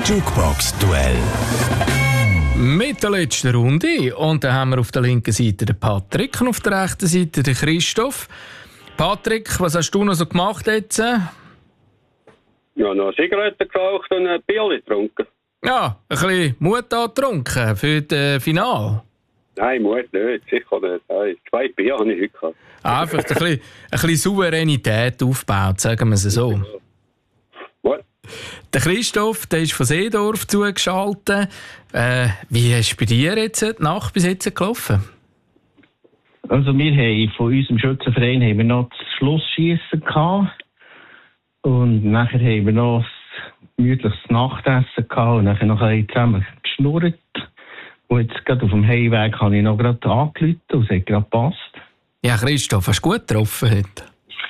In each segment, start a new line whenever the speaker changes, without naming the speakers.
Jukebox-Duell.
Mit der letzten Runde. Und dann haben wir auf der linken Seite den Patrick und auf der rechten Seite den Christoph. Patrick, was hast du noch so gemacht jetzt?
Ja, noch Zigaretten geraucht und ein Bierchen getrunken.
Ja, ein bisschen Mut angetrunken für das Finale.
Nein, Mut nicht, sicher nicht. Nein, 2 Bier habe ich heute gehabt.
Einfach ein bisschen Souveränität aufgebaut, sagen wir es so.
What?
Der Christoph, der ist von Seedorf zugeschaltet. Wie ist bei dir jetzt die Nacht bis jetzt gelaufen?
Also wir haben von unserem Schützenverein haben wir noch das Schlussschiessen gehabt. Und nachher haben wir noch ein gemütliches Nachtessen gehabt und nachher noch ein bisschen zusammen geschnurrt. Und jetzt gerade auf dem Heimweg habe ich noch gerade angerufen und es hat gerade gepasst.
Ja, Christoph, hast du gut getroffen heute?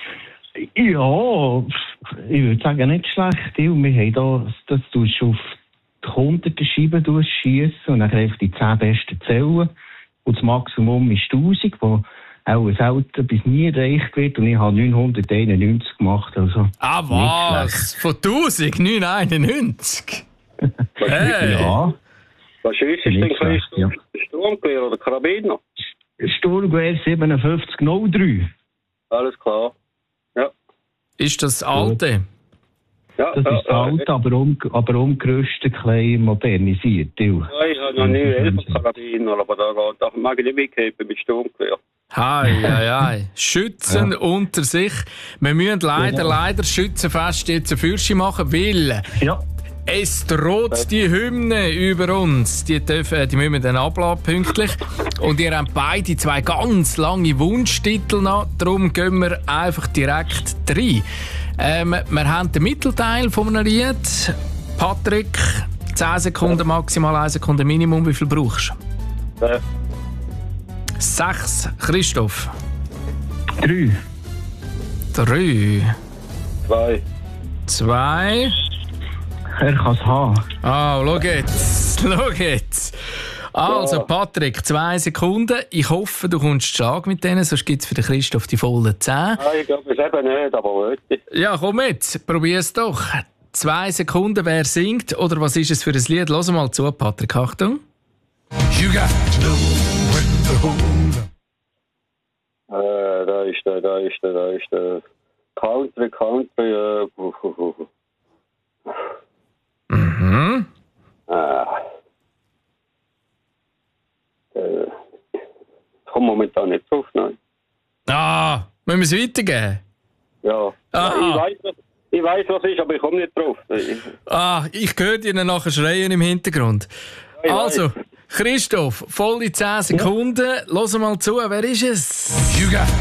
Ja, ich würde sagen, nicht schlecht. Wir haben da, das tust du auf die 100 Scheiben schiessen und dann einfach die 10 besten zählen. Und das Maximum ist 1000, wo auch selten bis nie erreicht wird. Und ich habe 991 gemacht. Also
ah, was? Von 1991? Hey.
Ja.
Was ist denn
Nicht schlecht, ja.
Sturmgewehr oder Karabiner?
Sturmgewehr 5703.
Alles klar. Ja.
Ist das alte?
Ja,
Das ist alt, aber umgerüstet, klein modernisiert.
Ja, ich habe noch nie 11 Karabiner, aber da mag ich nicht mitgeben mit Sturmgewehr.
Hei. Schützen unter sich. Wir müssen leider Schützenfest jetzt eine Fürsche machen, weil es droht die Hymne über uns. Die müssen wir dann abladen, pünktlich. Und ihr habt beide 2 ganz lange Wunschtitel noch. Darum gehen wir einfach direkt rein. Wir haben den Mittelteil von einem Lied. Patrick, 10 Sekunden maximal, 1 Sekunde Minimum. Wie viel brauchst du? 6. Christoph?
3.
3. 2.
Er kann es haben.
Ah, schau jetzt. Also, Patrick, 2 Sekunden. Ich hoffe, du kommst Schlag mit denen, sonst gibt es für den Christoph die vollen 10.
Nein, ich glaube es eben nicht, aber wirklich.
Ja, komm jetzt, probier's doch. 2 Sekunden, wer singt oder was ist es für ein Lied? Lass mal zu, Patrick, Achtung.
You got to know when to hold up.
Da ist der Country.
Mhm.
Ich komme momentan nicht drauf, nein.
Ah, müssen wir es weitergeben?
Ja. Ich weiß, was es ist, aber ich komme nicht drauf.
Ich höre dir nachher schreien im Hintergrund. Also, Christoph, volle 10 Sekunden. Lass mal zu, wer ist es?
You got